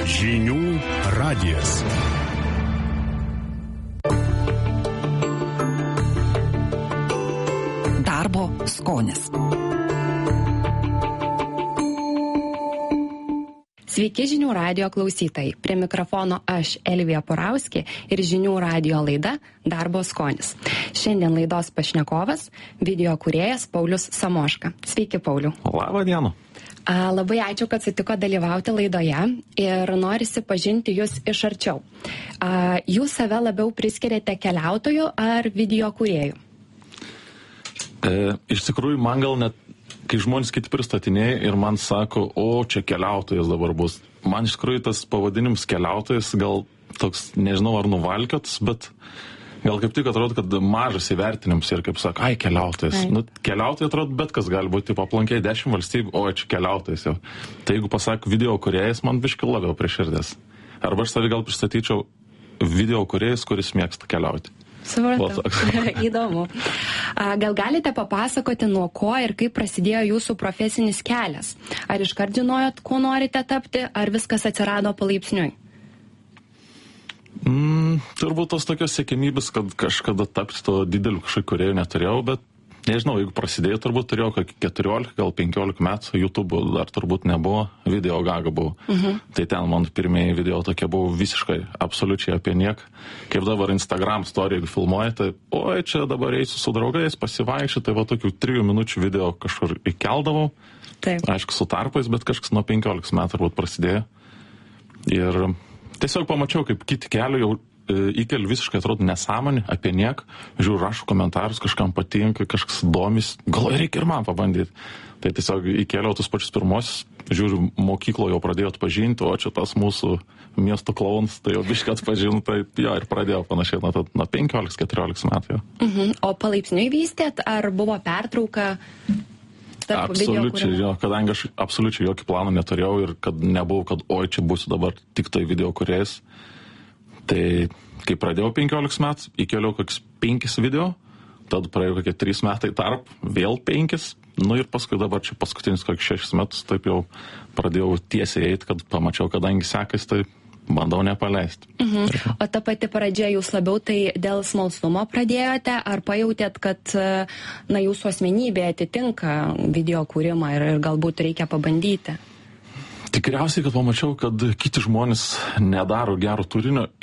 Žinių radijas. Darbo skonis. Sveiki žinių radijo klausytojai. Prie mikrofono aš, Elvija Porauskė, ir žinių radijo laida Darbo skonis. Šiandien laidos pašnekovas, video kūrėjas Paulius Samoška. Sveiki, Pauliu. Labą dieną. Labai ačiū, kad sutiko dalyvauti laidoje ir norisi pažinti jūs iš arčiau. Jūs save labiau priskiriate keliautojų ar video kūrėjų? Iš tikrųjų, man gal net, kai žmonės kiti pristatinėja ir man sako, o čia keliautojas dabar bus. Man iš tikrųjų tas pavadinimas keliautojas gal toks, nežinau ar nuvalkiotas, bet gal kaip tik atrodo, kad mažas įvertinimas ir kaip sako, ai keliautojas. Nu, keliautojai atrodo, bet kas gali būti, tipo aplankė 10 valstybių, o čia keliautojas jau. Tai jeigu pasako video kūrėjas, man biškai labiau prie širdies. Arba aš savį gal pristatyčiau video kūrėjas, kuris mėgsta keliauti. Supratau. Įdomu. Gal galite papasakoti, nuo ko ir kaip prasidėjo jūsų profesinis kelias? Ar iškart žinojot, kuo norite tapti, ar viskas atsirado palaipsniui? Turbūt tos tokios siekimybės, kad kažkada tapti to dideliu kažkokiu kūrėju neturėjau, bet nežinau, jeigu prasidėjo, turbūt turėjau kokį 14, gal 15 metų, YouTube dar turbūt nebuvo, video gaga buvo. Tai ten man pirmieji video tokie buvo visiškai, absoliučiai apie nieką. Kaip dabar Instagram story, jeigu filmuoja, tai oi, čia dabar eisiu su draugais, pasivaikščioti, tai va tokių 3 minučių video kažkur įkeldavau. Taip. Aišku, su tarpais, bet kažkas nuo 15 metų turbūt prasidėjo. Ir tiesiog pamačiau, kaip kiti kelių jau įkeliu visiškai atrodo nesąmonį, apie nieką, žiūriu, rašau komentarus, kažkam patinka, kažkas domis, gal reikia ir man pabandyti. Tai tiesiog įkeliau tus pačius pirmosius, žiūriu, mokykloje jau pradėjau atpažinti, o čia tas mūsų miesto klaunas, tai jau biškai atpažinu, tai jo ir pradėjau panašiai nuo 15-14 metų jau. O palaipsniui vystėt, ar buvo pertrauka? Absoliučiai, jo, kadangi aš absoliučiai jokį planą neturėjau ir kad nebuvau, kad oi, čia būsiu dabar tik tai video kūrėjas. Tai kai pradėjau 15 metų, įkeliau kokius 5 video, tada praėjo kokie 3 metai tarp, vėl 5, nu ir paskui dabar čia paskutinius kokius 6 metus taip jau pradėjau tiesiai eiti, kad pamačiau, kadangi sekasi, tai bandau nepaleisti. O ta pati pradžia jūs labiau tai dėl smalsumo pradėjote, ar pajautėt, kad jūsų asmenybė atitinka video kūrimą ir galbūt reikia pabandyti? Tikriausiai, kad pamačiau, kad kiti žmonės nedaro gero turinio